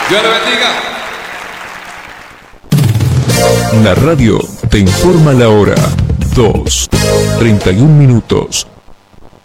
Dios le bendiga. La radio te informa la hora. 2:31.